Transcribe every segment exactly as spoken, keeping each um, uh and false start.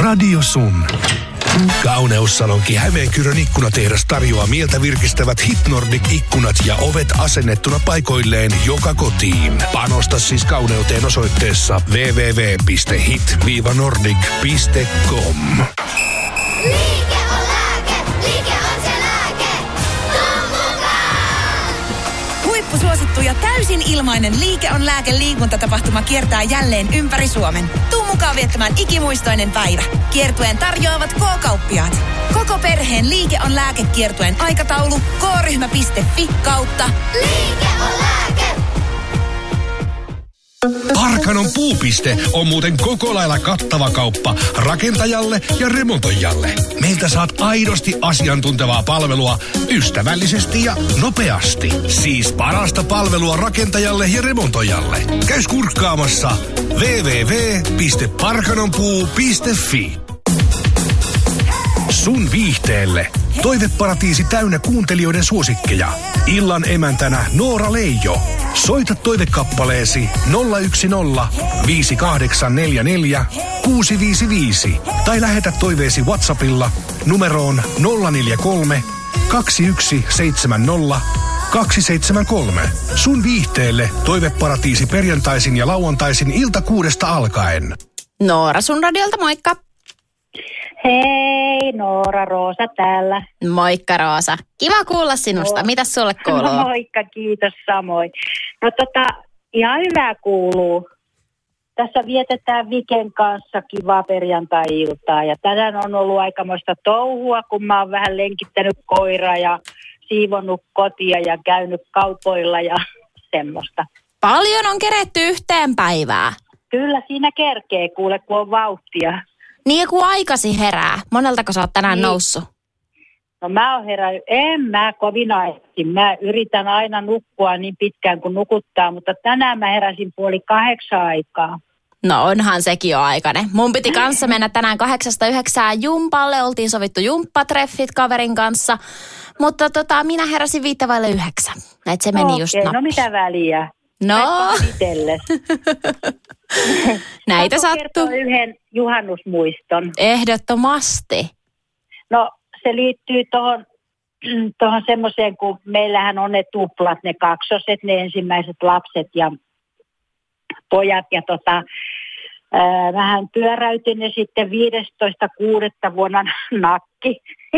Radio Sun. Kauneussalonki Hämeenkyrön ikkunatehdas tarjoaa mieltä virkistävät Hitnordic ikkunat ja ovet asennettuna paikoilleen joka kotiin. Panosta siis kauneuteen osoitteessa double-u double-u double-u piste hit nordic piste com. Liike on lääke, liike on se lääke. Tuu mukaan! Huippusuosittu ja täysin ilmainen Liike on lääke -liikuntatapahtuma kiertää jälleen ympäri Suomen. Tuu mukaan viettämään ikimuistoinen päivä. Kiertueen tarjoavat K-kauppiaat. Koko perheen Liike on lääke -kiertueen aikataulu k ryhmä piste fi kautta Liike on lääke. Parkanon puupiste on muuten koko lailla kattava kauppa rakentajalle ja remontoijalle. Meiltä saat aidosti asiantuntevaa palvelua ystävällisesti ja nopeasti. Siis parasta palvelua rakentajalle ja remontoijalle. Käy kurkkaamassa double-u double-u double-u piste parkanonpuu piste fi. Sun viihteelle toiveparatiisi täynnä kuuntelijoiden suosikkeja. Illan emäntänä Noora Leijo. Soita toivekappaleesi nolla yksi nolla viisi kahdeksan neljä neljä kuusi viisi viisi tai lähetä toiveesi WhatsAppilla numeroon nolla neljä kolme kaksi yksi seitsemän nolla kaksi seitsemän kolme. Sun viihteelle toiveparatiisi perjantaisin ja lauantaisin ilta kuudesta alkaen. Noora Sun radiolta, moikka. Hei, Noora, Roosa täällä. Moikka Roosa. Kiva kuulla sinusta. No. Mitäs sulle kuuluu? No, moikka, kiitos samoin. No tota, ihan hyvää kuuluu. Tässä vietetään Viken kanssa kivaa perjantai-iltaa ja tänään on ollut aikamoista touhua, kun mä oon vähän lenkittänyt koiraa ja siivonnut kotia ja käynyt kaupoilla ja semmoista. Paljon on keretty yhteen päivään. Kyllä siinä kerkee, kuule, kun on vauhtia. Niin ja kun aikasi herää. Moneltako sä oot tänään niin noussut? No mä oon herännyt, en mä kovin aikaisin. Mä yritän aina nukkua niin pitkään kuin nukuttaa, mutta tänään mä heräsin puoli kahdeksan aikaa. No onhan sekin jo aikainen. Mun piti kanssa mennä tänään kahdeksasta yhdeksään jumpalle. Oltiin sovittu jumppatreffit kaverin kanssa. Mutta tota, minä heräsin viittä vaille yhdeksän. Et se meni Okei, just nappiin. no mitä väliä? No. Näitä sattuu. Kertoo yhden juhannusmuiston. Ehdottomasti. No se liittyy tuohon tohon semmoiseen, kun meillähän on ne tuplat, ne kaksoset, ne ensimmäiset lapset ja pojat. Ja tota, ää, vähän pyöräytin ne sitten viidestoista kuudetta vuonna nakki.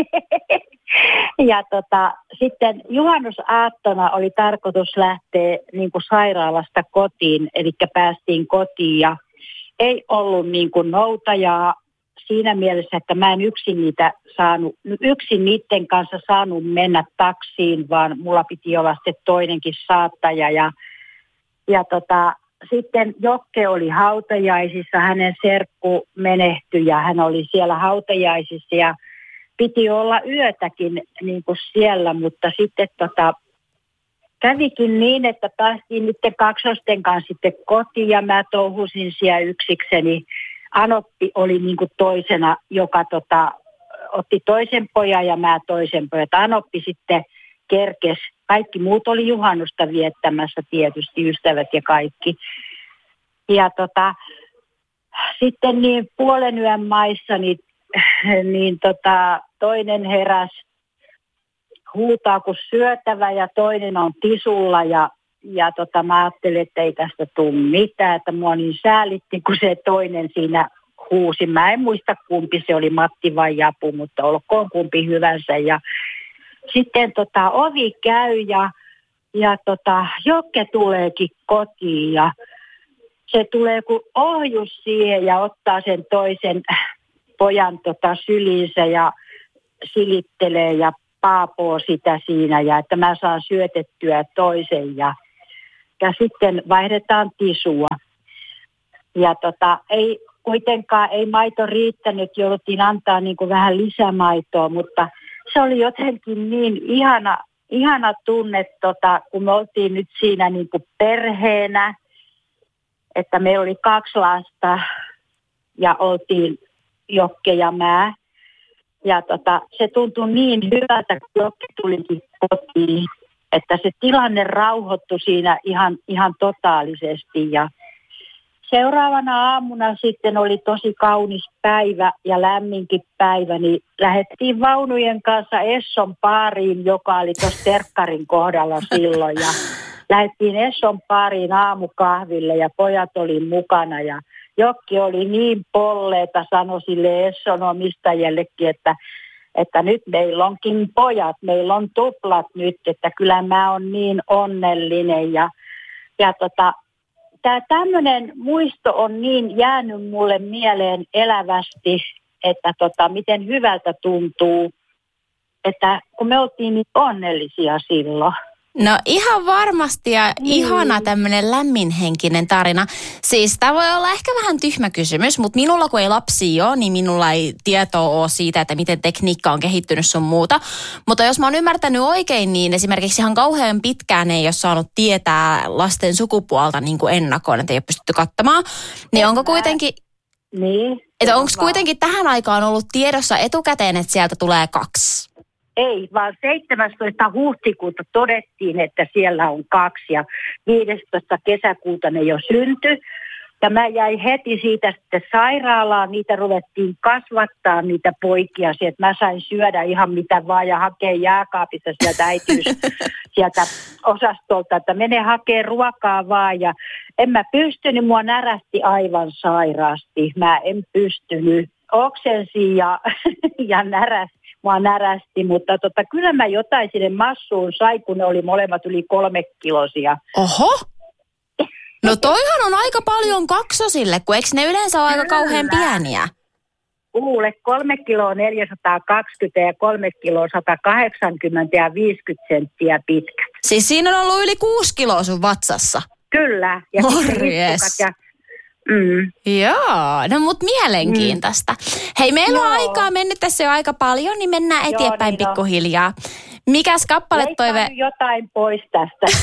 Ja tota, sitten juhannusaattona oli tarkoitus lähteä niin kuin sairaalasta kotiin, eli päästiin kotiin ja ei ollut niin kuin noutajaa siinä mielessä, että mä en yksin, niitä saanut, yksin niiden kanssa saanut mennä taksiin, vaan mulla piti olla se toinenkin saattaja. Ja, ja tota, sitten Jokke oli hautajaisissa, hänen serkku menehtyi ja hän oli siellä hautajaisissa ja piti olla yötäkin niin kuin siellä, mutta sitten tota, kävikin niin, että päästiin niiden kaksosten kanssa sitten kotiin ja mä touhusin siellä yksikseni. Anoppi oli niin kuin toisena, joka tota, otti toisen pojan ja mä toisen pojan. Anoppi sitten kerkesi. Kaikki muut oli juhannusta viettämässä tietysti, ystävät ja kaikki. Ja tota, sitten niin puolen yön maissa niin, niin tota, toinen heräs huutaa kuin syötävä ja toinen on tisulla ja Ja tota, mä ajattelin, että ei tästä tule mitään, että mua niin säälitti, kun se toinen siinä huusi. Mä en muista kumpi se oli, Matti vai Japu, mutta olkoon kumpi hyvänsä. Ja sitten tota, ovi käy ja, ja tota, Jokke tuleekin kotiin ja se tulee kun ohjus siihen ja ottaa sen toisen pojan tota, syliinsä ja silittelee ja paapoo sitä siinä ja että mä saan syötettyä toisen ja Ja sitten vaihdetaan tisua. Ja tota, ei kuitenkaan, ei maito riittänyt, jouduttiin antaa niin kuin vähän lisämaitoa, mutta se oli jotenkin niin ihana, ihana tunne, tota, kun me oltiin nyt siinä niin kuin perheenä, että meillä oli kaksi lasta ja oltiin Jokke ja mä. Ja tota, se tuntui niin hyvältä, kun Jokke tulikin kotiin, että se tilanne rauhoittui siinä ihan, ihan totaalisesti ja seuraavana aamuna sitten oli tosi kaunis päivä ja lämminkin päivä, niin lähdettiin vaunujen kanssa Esson baariin, joka oli tuossa Terkkarin kohdalla silloin. Ja lähdettiin Esson baariin aamukahville ja pojat oli mukana ja Jokki oli niin polleeta, sanoi sille Esson omistajallekin, että, että nyt meillä onkin pojat, meillä on tuplat nyt, että kyllä mä oon niin onnellinen ja, ja tota, tämä tämmöinen muisto on niin jäänyt mulle mieleen elävästi, että tota, miten hyvältä tuntuu, että kun me oltiin niin onnellisia silloin. No ihan varmasti ja mm. ihana tämmöinen lämminhenkinen tarina. Siis tämä voi olla ehkä vähän tyhmä kysymys, mutta minulla kun ei lapsia ole, niin minulla ei tietoa ole siitä, että miten tekniikka on kehittynyt sun muuta. Mutta jos mä oon ymmärtänyt oikein, niin esimerkiksi ihan kauhean pitkään ei ole saanut tietää lasten sukupuolta niin kuin ennakkoon, että ei ole pystytty katsomaan. Niin onko kuitenkin... Niin. Että onko kuitenkin tähän aikaan ollut tiedossa etukäteen, että sieltä tulee kaksi? Ei, vaan seitsemästoista huhtikuuta todettiin, että siellä on kaksi ja viidestoista kesäkuuta ne jo syntyi. Ja mä jäin heti siitä sitten sairaalaan, niitä ruvettiin kasvattaa niitä poikia, että mä sain syödä ihan mitä vaan ja hakea jääkaapista sieltä äitiys sieltä osastolta, että mene hakee ruokaa vaan ja en mä pystynyt, mua närästi aivan sairaasti, mä en pystynyt, oksensin ja, ja närästi. Mua närästi, mutta tota, kyllä mä jotain sinne massuun sai, kun ne oli molemmat yli kolme kilosia. Oho! No toihan on aika paljon kaksosille, kun eikö ne yleensä ole aika kauhean pieniä? Kuule, kolme kiloa neljäsataakaksikymmentä ja kolme kiloa sata kahdeksankymmentä ja viisikymmentä senttiä pitkät. Siis siinä on ollut yli kuusi kiloa sun vatsassa? Kyllä. Ja morjes. Ja Mm. Joo, no mut mielenkiintoista. Mm. Hei, meillä Joo. on aikaa mennyt tässä jo aika paljon, niin mennään eteenpäin Joo, niin pikkuhiljaa. Mikäs kappale toive... jotain pois tästä.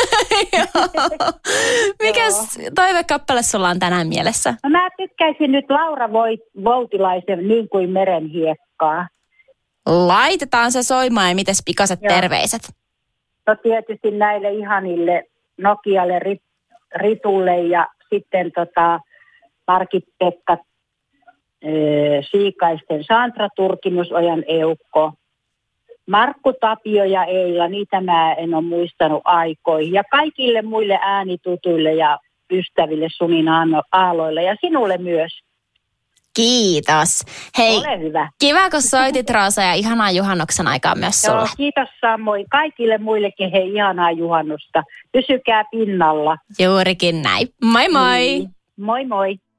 Mikäs toivekappale sulla on tänään mielessä? No, mä tykkäisin nyt Laura Voutilaisen Niin kuin meren hiekkaa. Laitetaan se soimaan ja mites pikaset Joo. terveiset? No tietysti näille ihanille Nokialle, Ritulle ja sitten tota, Markit-Pekka, e, Siikaisten Sandra, Turkimusojan Eukko, Markku Tapio ja Eila, niitä mä en ole muistanut aikoihin. Ja kaikille muille äänitutuille ja ystäville Sunin aaloille ja sinulle myös. Kiitos. Hei, ole hyvä. Kiva kun soitit Roosa ja ihanaa juhannuksen aikaa myös sulle. Joo, kiitos samoin. Kaikille muillekin hei ihanaa juhannusta. Pysykää pinnalla. Juurikin näin. Moi moi. Niin. Moi moi.